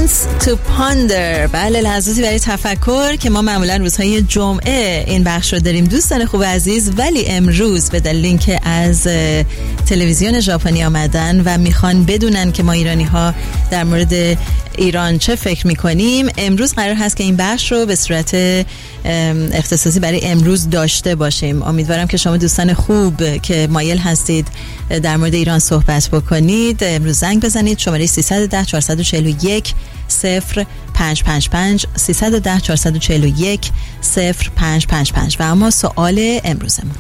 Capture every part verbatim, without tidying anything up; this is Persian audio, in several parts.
Moments to Ponder. بله، لحظاتی برای تفکر که ما معمولا روزهای جمعه این بخش رو داریم دوستان خوب عزیز، ولی امروز به دلیل اینکه از تلویزیون ژاپنی آمدن و میخوان بدونن که ما ایرانی ها در مورد ایران چه فکر میکنیم، امروز قرار هست که این بخش رو به صورت اختصاصی برای امروز داشته باشیم. امیدوارم که شما دوستان خوب که مایل هستید در مورد ایران صحبت بکنید امروز زنگ بزنید. شماره سیصد و ده چهارصد و چهل و یک صفر پنج پنج پنج سیصد و ده چهارصد و چهل و یک صفر پنج پنج پنج. و اما سوال امروزمون،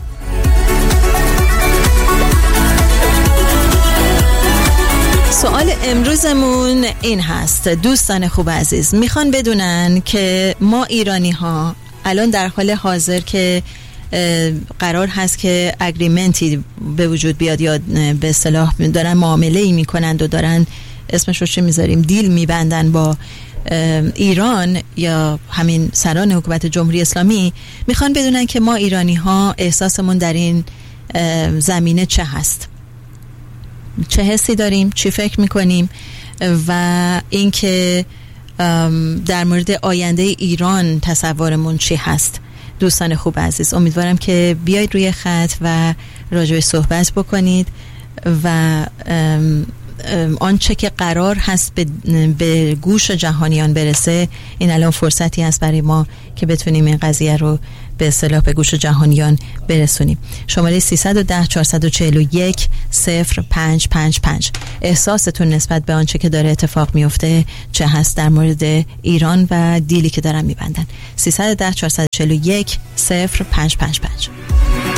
سوال امروزمون این هست دوستان خوب عزیز، میخوان بدونن که ما ایرانی ها الان در حال حاضر که قرار هست که اگریمنتی به وجود بیاد یا به اصطلاح دارن معامله ای میکنند و دارن اسمش رو چه میذاریم دیل میبندن با ایران یا همین سران حکومت جمهوری اسلامی، میخوان بدونن که ما ایرانی ها احساسمون در این زمینه چه هست، چه حسی داریم، چی فکر میکنیم و اینکه در مورد آینده ایران تصورمون چی هست. دوستان خوب عزیز، امیدوارم که بیاید روی خط و راجع به صحبت بکنید و آنچه که قرار هست به, به گوش جهانیان برسه، این الان فرصتی هست برای ما که بتونیم این قضیه رو به اصطلاح به گوش جهانیان برسونیم. شماره سیصد و ده چهارصد و چهل و یک صفر پنج پنج پنج. احساستون نسبت به آنچه که داره اتفاق میفته چه هست در مورد ایران و دیلی که دارن میبندن؟ سیصد و ده چهارصد و چهل و یک صفر پنج پنج پنج.